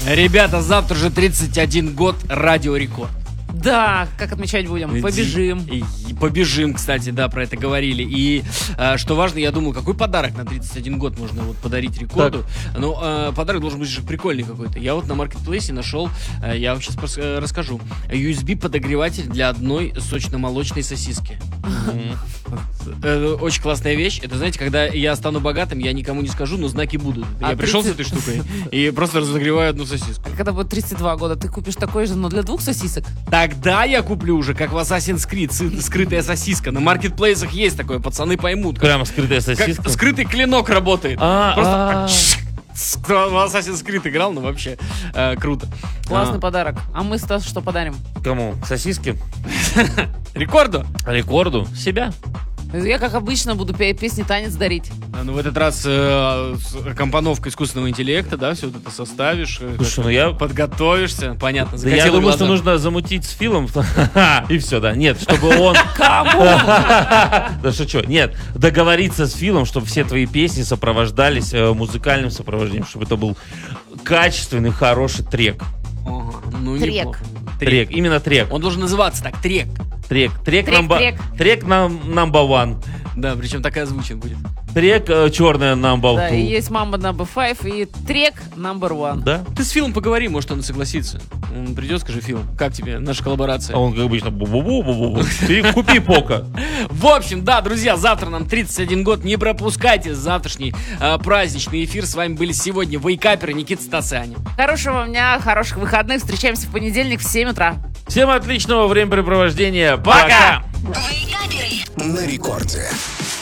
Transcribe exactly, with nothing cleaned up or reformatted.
Ребята, завтра же тридцать один год Радио Рекорд. Да, как отмечать будем? Побежим. И, и побежим, кстати, да, про это говорили. И э, что важно, я думал, какой подарок на тридцать один год можно вот подарить Рекорду. Так. Ну, э, подарок должен быть же прикольный какой-то. Я вот на маркетплейсе нашел, э, я вам сейчас э, расскажу, ю эс би-подогреватель для одной сочно-молочной сосиски. Очень классная вещь. Это, знаете, когда я стану богатым, я никому не скажу, но знаки будут. Я пришел с этой штукой и просто разогреваю одну сосиску. Когда будет тридцать два года, ты купишь такой же, но для двух сосисок? Тогда я куплю уже, как в Assassin's Creed, скрытая сосиска. На маркетплейсах есть такое, пацаны поймут. Прямо скрытая сосиска? Как скрытый клинок работает. А, Просто... В Assassin's Creed играл, ну вообще э, круто. Классный а. подарок. А мы, Стас, что подарим? Кому? Сосиски? Рекорду? Рекорду? Себя. Я, как обычно, буду песни танец дарить. А, ну, в этот раз э, компоновка искусственного интеллекта, да, все вот это составишь. Слушай, ну я... Подготовишься, понятно. Да я думаю, глаза. Что нужно замутить с Филом, и все, да. Нет, чтобы он... Кому? Да шучу. Нет, договориться с Филом, чтобы все твои песни сопровождались музыкальным сопровождением, чтобы это был качественный, хороший трек. Ну, трек. Трек, именно трек. Он должен называться так, трек. Трек, трек, трек, number, трек. трек number one. Да, причем такая озвучен будет. Трек э, черная number two. Да, и есть мамба number five и трек number one. Да. Ты с Филом поговори, может он согласится. Он придет, скажи, Фил, как тебе наша коллаборация? А он, как обычно, бу-бу-бу-бу-бу. Ты купи пока. В общем, да, друзья, завтра нам тридцать один год. Не пропускайте завтрашний э, праздничный эфир. С вами были сегодня вейкаперы Никита, Стас и Аня. Хорошего дня, хороших выходных. Встречаемся в понедельник в семь утра. Всем отличного времяпрепровождения. Пока! Вейкаперы на рекорде.